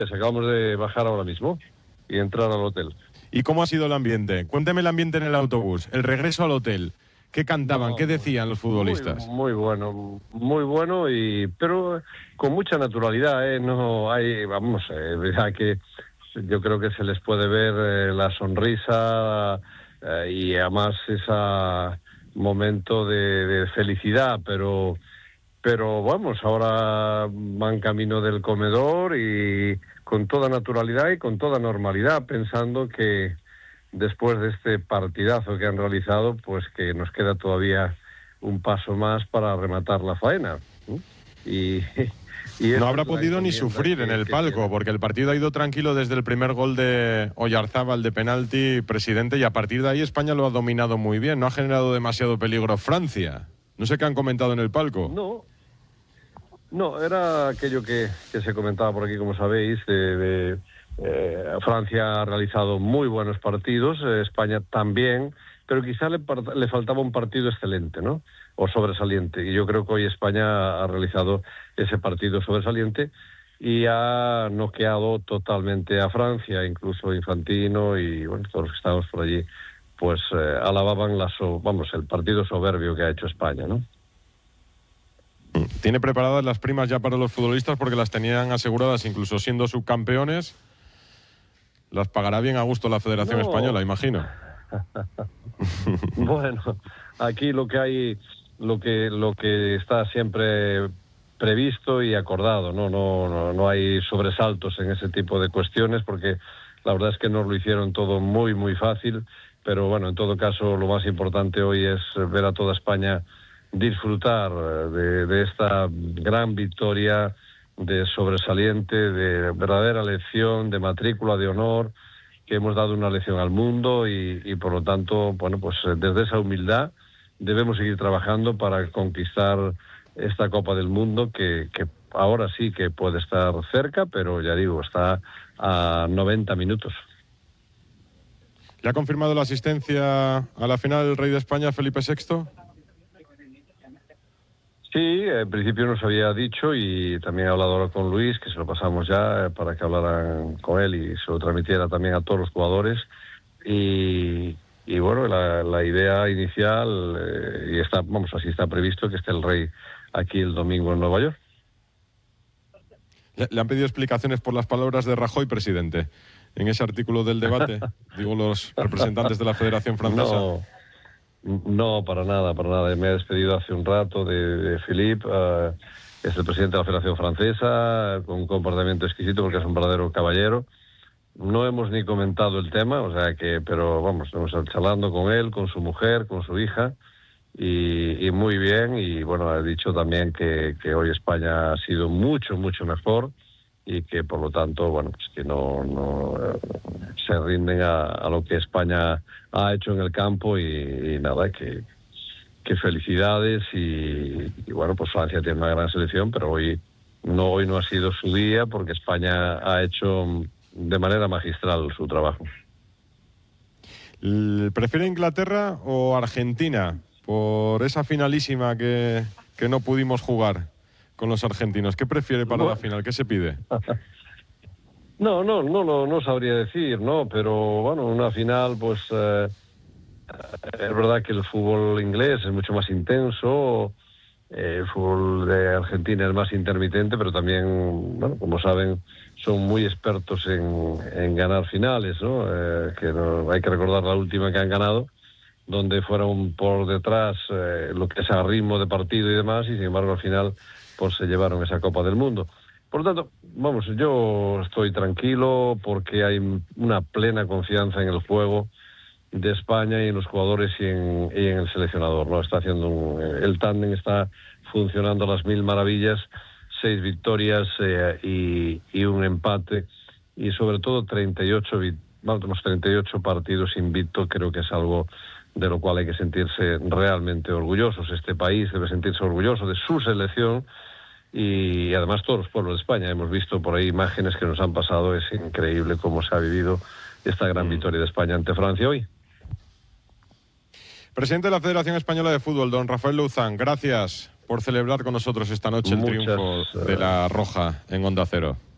Acabamos de bajar ahora mismo y entrar al hotel. ¿Y cómo ha sido el ambiente? Cuénteme el ambiente en el autobús, el regreso al hotel. ¿Qué cantaban? ¿Qué decían los futbolistas? Muy bueno, pero con mucha naturalidad, no hay, vamos, ya que yo creo que se les puede ver la sonrisa y además ese momento de felicidad, pero vamos, ahora van camino del comedor y con toda naturalidad y con toda normalidad, pensando que después de este partidazo que han realizado, pues que nos queda todavía un paso más para rematar la faena. Y no habrá podido ni sufrir en el palco, porque el partido ha ido tranquilo desde el primer gol de Oyarzábal de penalti, presidente, y a partir de ahí España lo ha dominado muy bien. No ha generado demasiado peligro Francia. No sé qué han comentado en el palco. No, era aquello que se comentaba por aquí, como sabéis, Francia ha realizado muy buenos partidos, España también, pero quizá le faltaba un partido excelente, ¿no? O sobresaliente. Y yo creo que hoy España ha realizado ese partido sobresaliente y ha noqueado totalmente a Francia, incluso Infantino y bueno, todos los que estábamos por allí, pues alababan el partido soberbio que ha hecho España, ¿no? ¿Tiene preparadas las primas ya para los futbolistas porque las tenían aseguradas incluso siendo subcampeones? Las pagará bien a gusto la Federación Española, imagino. Bueno, aquí lo que está siempre previsto y acordado, no hay sobresaltos en ese tipo de cuestiones porque la verdad es que nos lo hicieron todo muy muy fácil, pero bueno, en todo caso lo más importante hoy es ver a toda España disfrutar de esta gran victoria, de sobresaliente, de verdadera lección, de matrícula de honor, que hemos dado una lección al mundo y por lo tanto, bueno, pues desde esa humildad debemos seguir trabajando para conquistar esta Copa del Mundo que ahora sí que puede estar cerca, pero ya digo, está a 90 minutos. ¿Le ha confirmado la asistencia a la final el rey de España, Felipe VI? Sí, en principio nos había dicho y también he hablado ahora con Luis, que se lo pasamos ya para que hablaran con él y se lo transmitiera también a todos los jugadores. Y bueno, la idea inicial, y así está previsto que esté el rey aquí el domingo en Nueva York. ¿Le han pedido explicaciones por las palabras de Rajoy, presidente, en ese artículo del debate? Digo, los representantes de la Federación Francesa. No, para nada. Me he despedido hace un rato de Philippe, es el presidente de la Federación Francesa, con un comportamiento exquisito porque es un verdadero caballero. No hemos ni comentado el tema, pero vamos, hemos estado charlando con él, con su mujer, con su hija, y muy bien. Y bueno, ha dicho también que hoy España ha sido mucho, mucho mejor y que por lo tanto, bueno, pues que no se rinden a lo que España ha hecho en el campo y nada, que felicidades y bueno, pues Francia tiene una gran selección, pero hoy no ha sido su día porque España ha hecho de manera magistral su trabajo. ¿Prefiere Inglaterra o Argentina por esa finalísima que no pudimos jugar con los argentinos? ¿Qué prefiere para la final? ¿Qué se pide? No sabría decir, ¿no? Pero bueno, una final, pues es verdad que el fútbol inglés es mucho más intenso, el fútbol de Argentina es más intermitente, pero también, bueno, como saben, son muy expertos en ganar finales, ¿no? Hay que recordar la última que han ganado, donde fueron por detrás lo que es a ritmo de partido y demás, y sin embargo al final pues se llevaron esa Copa del Mundo. Por lo tanto, vamos, yo estoy tranquilo porque hay una plena confianza en el juego de España y en los jugadores y en el seleccionador, ¿no? Está haciendo el tándem está funcionando a las mil maravillas, 6 victorias y un empate y sobre todo 38 partidos invictos. Creo que es algo de lo cual hay que sentirse realmente orgullosos. Este país debe sentirse orgulloso de su selección y además todos los pueblos de España. Hemos visto por ahí imágenes que nos han pasado, es increíble cómo se ha vivido esta gran victoria de España ante Francia hoy. Presidente de la Federación Española de Fútbol, don Rafael Louzán, gracias por celebrar con nosotros esta noche el triunfo de la Roja en Onda Cero.